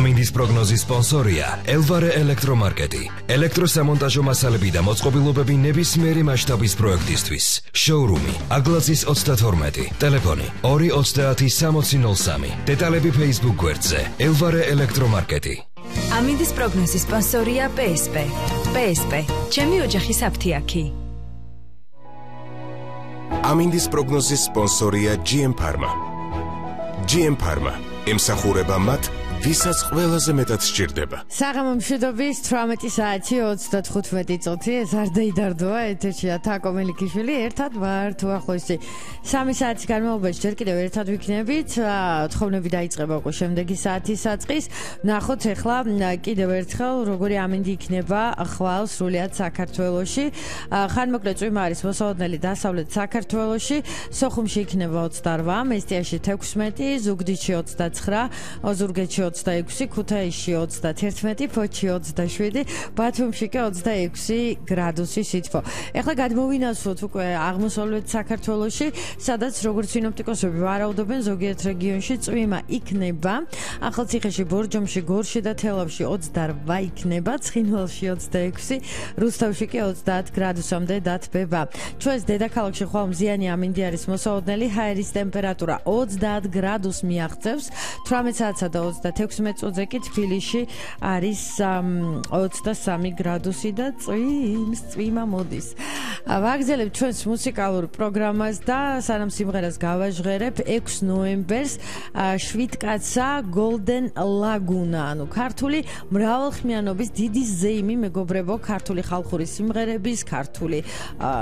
ამინდის პროგნოზის სპონსორია ელვარე ელექტრომარკეტი. ელექტროსამონტაჟო მასალები და მოწყობილობები ნებისმიერი მასშტაბის პროექტისთვის. შოურუმი აგლაძის 32, ტელეფონი 230 დეტალები Facebook გვერდზე ელვარე ელექტრომარკეტი. ამინდის პროგნოზის სპონსორია PSP. PSP, ჩემი ოჯახის აფთიაქი. ამინდის პროგნოზის სპონსორია GM Pharma. GM Pharma ემსახურება მათ, ვისაც ყველაზე მეტად სჭირდება. საღამო მშვიდობის 18 საათი 35 წუთი. ეს არ დაიდარდოა ეთერშია თაკო მელიქიშვილი. ერთად ვარ თუ ახლოსი 3 საათის განმავლობაში ჯერ კიდევ ერთად ვიქნებით. თხოვნები დაიწყება უკვე შემდეგი საათის საწყის. ნახოთ ახლა კიდევ ერთხელ როგორი ამინდი იქნება ხვალ სრულიად საქართველოში. ხანმოკლე წვიმა არის მოსალოდნელი დასავლეთ საქართველოში. სოხუმში იქნება 28, მესტიაში 16, ზუგდიდში 29, ოზურგეთში 26, ქუთაისში 31, ფოთში 27, ბათუმში კი 26 გრადუსი სითბო. ეხლა გადმოვინაცვლოთ უკვე აღმოსავლეთ საქართველოში, სადაც როგორც სინოპტიკოსები ვარაუდობენ, ზოგიერთ რეგიონში წვიმა იქნება. ახალციხეში, ბორჯომში, გორში და თელავში 28 იქნება, ცხინვალში 26, რუსთავში კი 30 გრადუსამდე დათბება. ჩვენს დედაქალაქში ხვალ მზიანი ამინდი არის მოსალოდნელი, ჰაერის ტემპერატურა 30 გრადუსს მიაღწევს, 18 საათსა და 16 წუთზე კი თბილისში არის 23 გრადუსი და წვიმა მოდის. ვაგრძელებთ ჩვენს მუსიკალურ პროგრამას და სანამ სიმღერას გავაჟღერებ 6 ნოემბერს შვიდკაცა Golden Laguna, ანუ ქართული მრავალხმიანობის დიდი ზეიმი, მეგობრებო, ქართული ხალხური სიმღერების, ქართული